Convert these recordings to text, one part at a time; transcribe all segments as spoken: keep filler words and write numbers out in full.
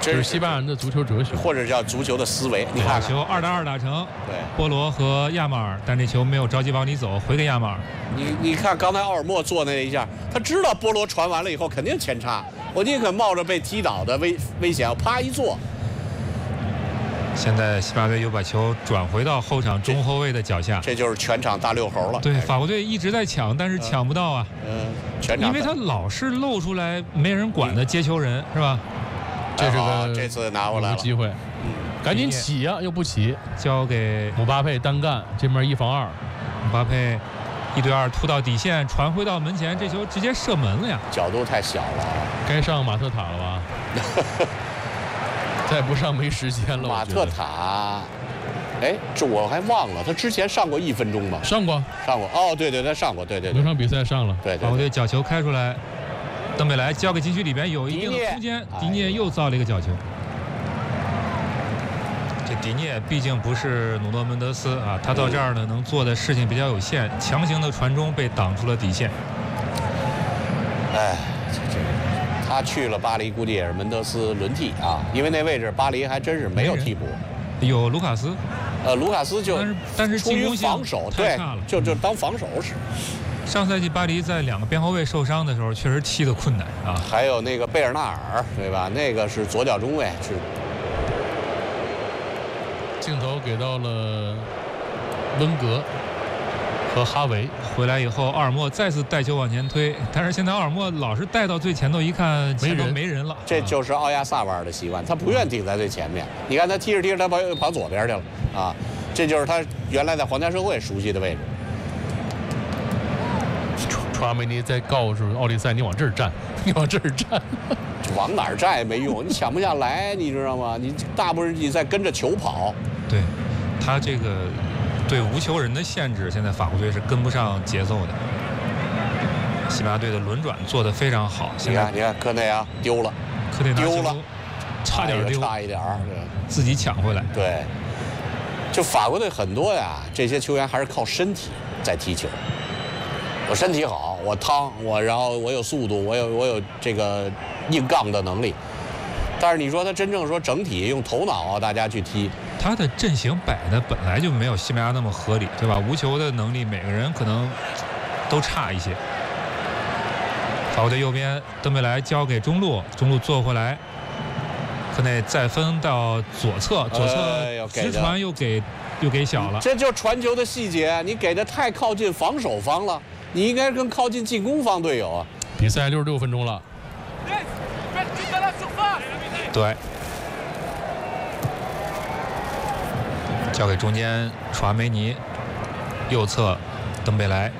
这是西班牙人的足球哲学， 或者叫足球的思维。你看， 球二打二打成， 对， 波罗和亚马尔，但这球没有着急往里走，回给亚马尔。 你你看刚才奥尔莫做那一下，他知道波罗传完了以后肯定前插，我宁可冒着被踢倒的危危险，我啪一做。 现在西班牙队又把球转回到后场中后卫的脚下， 这就是全场大六猴了。 对，法国队一直在抢，但是抢不到啊。 嗯，全场因为他老是露出来没人管的接球人，是吧？ 这是个这次拿过来了机会， 嗯， 赶紧起呀，又不起， 交给姆巴佩单干，这边一防二， 姆巴佩一对二突到底线，传回到门前，这球直接射门了呀！ 角度太小了， 该上马特塔了吧？再不上没时间了。 马特塔，哎，这我还忘了，他之前上过一分钟吧？ 上过， 上过。哦，对对，他上过，对对对。 有场比赛上了。 对对。 法国队角球开出来，登贝莱交给禁区里边有一定的空间，迪涅又造了一个角球。这迪涅毕竟不是努诺门德斯啊，他到这儿呢能做的事情比较有限，强行的传中被挡出了底线。 哎，这这。他去了巴黎，估计也是门德斯轮替啊，因为那位置巴黎还真是没有替补， 有卢卡斯， 呃，卢卡斯就但是但是进攻防守对，就就当防守使。 上赛季巴黎在两个边后卫受伤的时候，确实踢得困难啊。 还有那个贝尔纳尔，对吧？那个是左脚中卫，是。 镜头给到了温格和哈维， 回来以后，奥尔莫再次带球往前推，但是现在奥尔莫老是带到最前头，一看前头没人了。 这就是奥亚萨瓦尔的习惯，他不愿顶在最前面。你看他踢着踢着，他跑跑左边去了啊，这就是他原来在皇家社会熟悉的位置。 传梅尼在告诉奥利塞：“你往这儿站，你往这儿站。” 往哪儿站也没用，你抢不下来，你知道吗？你大不是你在跟着球跑。 对，他这个。对无球人的限制，现在法国队是跟不上节奏的。西班牙队的轮转做得非常好。 你看，你看科内啊，丢了， 科内丢了， 差点丢， 差一点儿， 自己抢回来。 对，就法国队很多呀，这些球员还是靠身体在踢球。我身体好，我趟我，然后我有速度，我有我有这个硬杠的能力。但是你说他真正说整体用头脑啊，大家去踢。 他的阵型摆的本来就没有西班牙那么合理，对吧？无球的能力每个人可能都差一些。法国队右边登贝莱交给中路，中路做回来，科内再分到左侧，左侧直传又给又给小了。 这就传球的细节，你给的太靠近防守方了，你应该更靠近进攻方队友啊。 比赛六十六分钟了。 对。交给中间传梅尼，右侧登贝莱，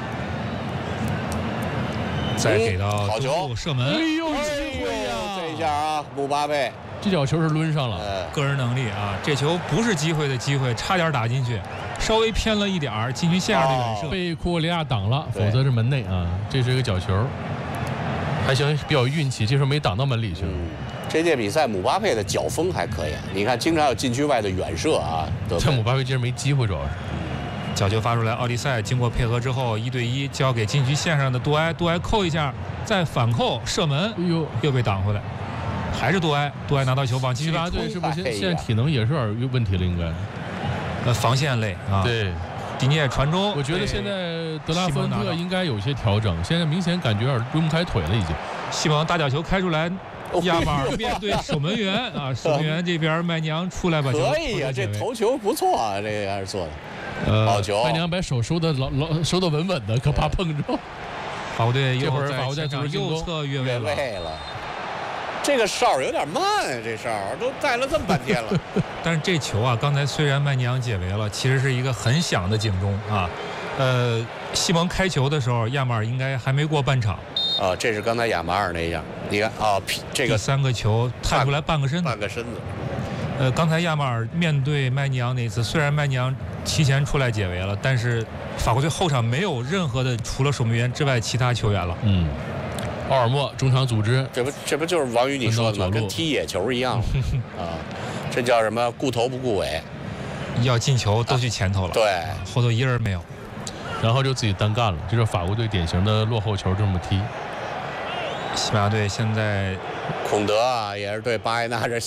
再给到好球射门。 哎呦，机会呀！ 这一下啊，姆巴佩这脚球是抡上了， 呃、 个人能力啊，这球不是机会的机会，差点打进去，稍微偏了一点儿，禁区线上的远射、 哦、被库库利亚挡了，否则是门内啊。这是一个角球，还行，比较运气，这时候没挡到门里去。 嗯这届比赛，姆巴佩的脚风还可以，你看经常有禁区外的远射啊。 这姆巴佩今儿没机会，主要是。 角球发出来，奥利塞经过配合之后，一对一交给禁区线上的杜埃，杜埃扣一下，再反扣射门， 哎呦， 又被挡回来，还是杜埃，杜埃拿到球往禁区里冲。队是不是现在体能也是有点问题了？应该。 呃，防线类啊。 对。 迪涅传中， 我觉得现在德拉芬特应该有些调整，现在明显感觉有点抡不开腿了，已经。 西蒙大角球开出来。亚马尔面对守门员啊，守门员这边麦尼昂出来把球可以啊，这头球不错啊，这个还是做的。 呃， 好球！ 麦尼昂把手收的老老收的稳稳的，可怕碰着。 法国队这会儿法国队就是右侧越位了。这个哨有点慢啊，这哨都带了这么半天了。 但是这球啊，刚才虽然麦尼昂解围了，其实是一个很响的警钟啊。呃，西蒙开球的时候，亚马尔应该还没过半场。 啊，这是刚才亚马尔那样，你看啊，这个三个球探出来半个身子， 半个身子。 呃，刚才亚马尔面对麦尼昂那次，虽然麦尼昂提前出来解围了，但是法国队后场没有任何的除了守门员之外其他球员了。 嗯，奥尔莫中场组织， 这不这不就是王宇你说的吗？跟踢野球一样啊，这叫什么？顾头不顾尾， 要进球都去前头了， 啊、对， 后头一人没有。 然后就自己单干了，这是法国队典型的落后球这么踢。 西班牙队现在， 孔德啊，也是对巴埃纳这